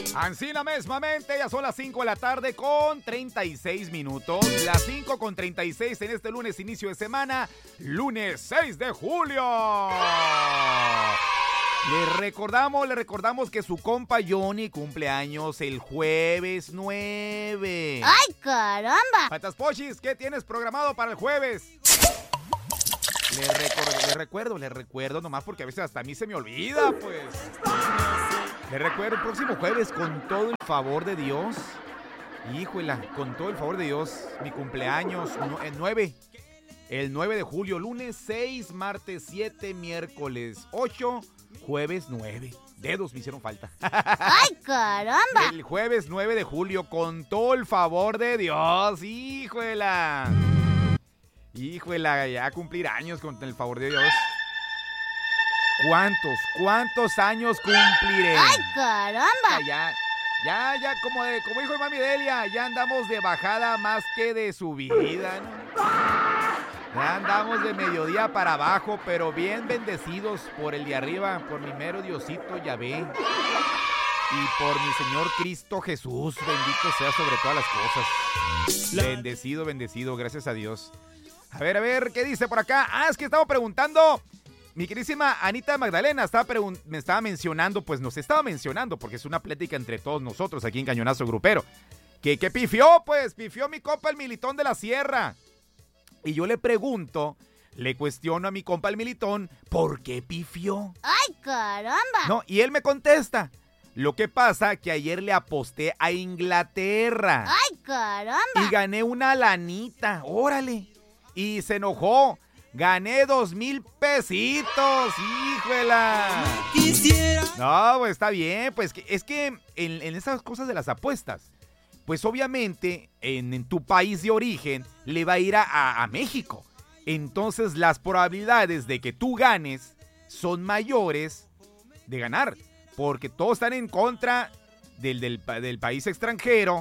Ancina mesmamente, ya son las 5 de la tarde con 36 minutos. Las 5 con 36 en este lunes, inicio de semana, lunes 6 de julio. Le recordamos que su compa Johnny cumple años el jueves 9. ¡Ay, caramba! Patas Pochis, ¿qué tienes programado para el jueves? Le recuerdo nomás porque a veces hasta a mí se me olvida, pues. Le recuerdo el próximo jueves, con todo el favor de Dios. Híjola, con todo el favor de Dios, mi cumpleaños, el 9 de julio, lunes 6, martes 7, miércoles 8, jueves 9. Dedos me hicieron falta. ¡Ay, caramba! El jueves 9 de julio, con todo el favor de Dios, híjola. Híjola, ya cumplir años con el favor de Dios. ¿Cuántos años cumpliré? ¡Ay, caramba! Ya, como dijo mami Delia, ya andamos de bajada más que de subida, ¿no? Ya andamos de mediodía para abajo, pero bien bendecidos por el de arriba, por mi mero Diosito Yahvé y por mi Señor Cristo Jesús, bendito sea sobre todas las cosas. Bendecido, gracias a Dios. A ver, ¿qué dice por acá? Es que estaba preguntando. Mi queridísima Anita Magdalena me estaba mencionando, pues nos estaba mencionando, porque es una plática entre todos nosotros aquí en Cañonazo Grupero, que pifió mi compa el Militón de la Sierra. Y yo le cuestiono a mi compa el Militón, ¿por qué pifió? ¡Ay, caramba! No, y él me contesta, lo que pasa que ayer le aposté a Inglaterra. ¡Ay, caramba! Y gané una lanita, órale, y se enojó. Gané 2,000 pesitos, híjola. No, pues está bien, pues es que en esas cosas de las apuestas, pues obviamente en tu país de origen le va a ir a México. Entonces las probabilidades de que tú ganes son mayores de ganar, porque todos están en contra del país extranjero,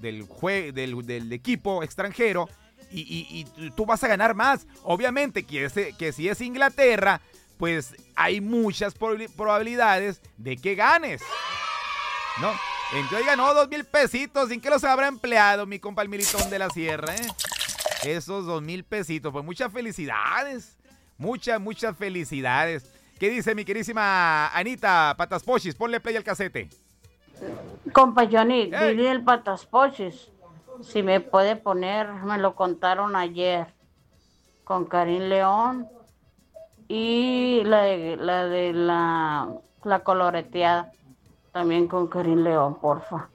del equipo extranjero. Y tú vas a ganar más. Obviamente que si es Inglaterra, pues hay muchas probabilidades de que ganes, ¿no? Entonces ganó 2,000 pesitos. ¿En qué los habrá empleado mi compa el Militón de la Sierra, Esos 2,000 pesitos. Pues muchas felicidades. Muchas felicidades. ¿Qué dice mi querísima Anita Patas Pochis? Ponle play al casete. Compa Johnny, dile el Patas Pochis. Si me puede poner, me lo contaron ayer, con Karim León y la coloreteada, también con Karim León, porfa.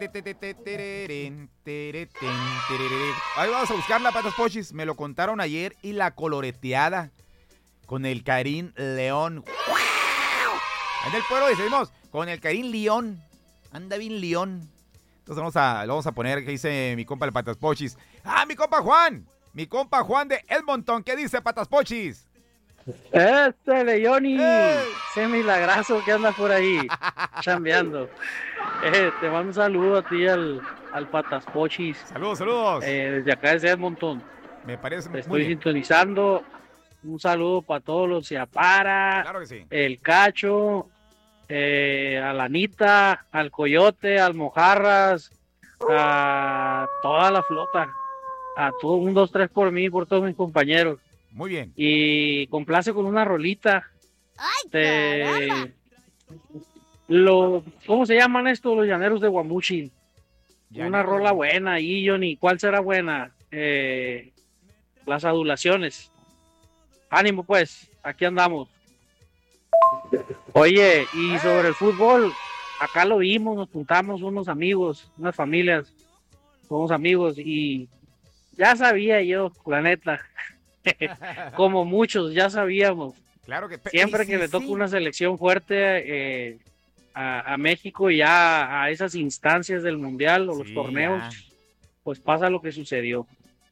Ahí vamos a buscarla, Patas Pochis. Me lo contaron ayer y la coloreteada con el Karim León. En el pueblo decimos, con el Karim León. Anda bien León. Entonces lo vamos a poner, que dice mi compa el Patas Pochis. Mi compa Juan de Edmonton, ¿qué dice Patas Pochis? De Johnny, ese milagrazo que anda por ahí, chambeando. Te mando un saludo a ti, al Patas Pochis. Saludos. Desde acá desde Edmonton. Me parece Te muy estoy sintonizando. Un saludo para todos los Ciapara, claro que sí. El Cacho, a la Anita, al Coyote, al Mojarras, a toda la flota, a todo 1, 2, 3 por mí, por todos mis compañeros. Muy bien. Y complace con una rolita. ¡Ay, ¿Cómo se llaman estos? Los llaneros de Guamuchi. Una rola buena ahí, Johnny. ¿Cuál será buena? Las adulaciones. Ánimo pues, aquí andamos. Oye, y sobre el fútbol, acá lo vimos, nos juntamos unos amigos, unas familias, somos amigos y ya sabía yo, la neta, como muchos, ya sabíamos. Claro que siempre que le toca una selección fuerte a México y ya a esas instancias del mundial o los torneos, pues pasa lo que sucedió.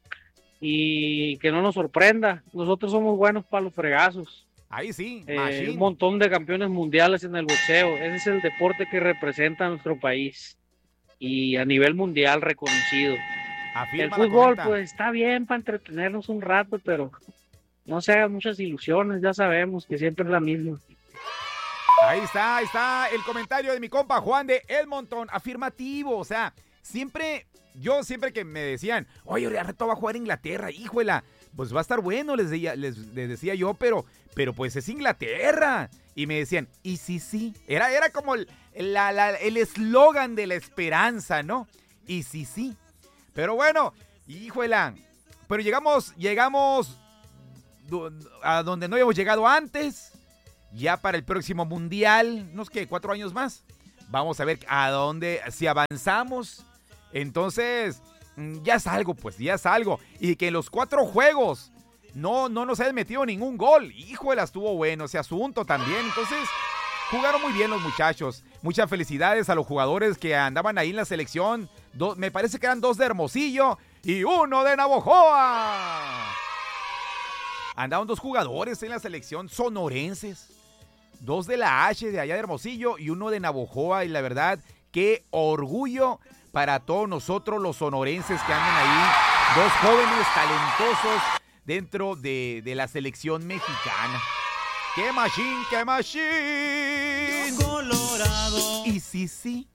Y que no nos sorprenda, nosotros somos buenos para los fregazos. Ahí sí, un montón de campeones mundiales en el boxeo. Ese es el deporte que representa a nuestro país y a nivel mundial reconocido. El fútbol pues está bien para entretenernos un rato, pero no se hagan muchas ilusiones, ya sabemos que siempre es la misma. Ahí está el comentario de mi compa Juan de Edmonton, afirmativo, o sea, siempre que me decían, oye, al rato va a jugar Inglaterra, híjola, pues va a estar bueno, les decía yo, pero pues es Inglaterra. Y me decían, ¿y sí? Era como el eslogan de la esperanza, ¿no? Y sí. Pero bueno, híjola, pero llegamos a donde no habíamos llegado antes, ya para el próximo mundial, no es que 4 años más. Vamos a ver a dónde, si avanzamos. Entonces, ya es algo. Y que en los 4 juegos no nos hayan metido ningún gol. Híjole, estuvo bueno ese asunto también. Entonces, jugaron muy bien los muchachos. Muchas felicidades a los jugadores que andaban ahí en la selección. Me parece que eran 2 de Hermosillo y 1 de Navojoa. Andaban 2 jugadores en la selección sonorenses. 2 de la H de allá de Hermosillo y 1 de Navojoa. Y la verdad, qué orgullo para todos nosotros los sonorenses que andan ahí. 2 jóvenes talentosos dentro de la selección mexicana. ¡Qué machín! Colorado. Y sí.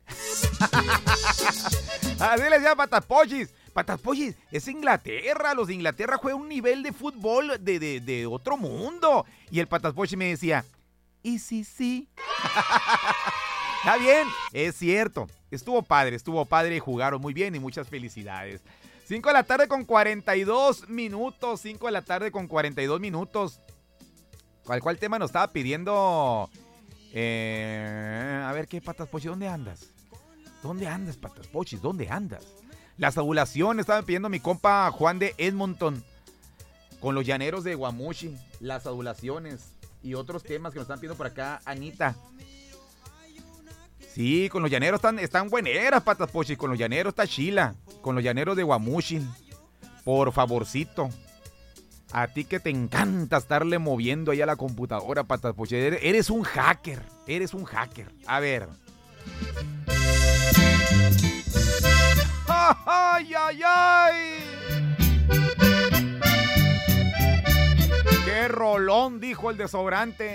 Así les decía Pataspochis. Pataspochis, es Inglaterra. Los de Inglaterra juegan un nivel de fútbol de otro mundo. Y el Pataspochis me decía, ¿y sí? Está bien, es cierto. Estuvo padre, jugaron muy bien y muchas felicidades. 5 de la tarde con 42 minutos. 5 de la tarde con 42 minutos. ¿Cuál tema nos estaba pidiendo? A ver, ¿qué, Pataspochis? ¿Dónde andas? Pataspochis? ¿Dónde andas? Las adulaciones estaban pidiendo mi compa Juan de Edmonton. Con los llaneros de Guamuchi. Las adulaciones. Y otros temas que nos están pidiendo por acá, Anita. Sí, con los llaneros están bueneras, Pataspochis. Con los llaneros está chila. Con los llaneros de Guamuchi. Por favorcito. A ti que te encanta estarle moviendo ahí a la computadora, Pataspochis. Eres un hacker. A ver. ¡Ay! ¡Qué rolón! Dijo el desodorante.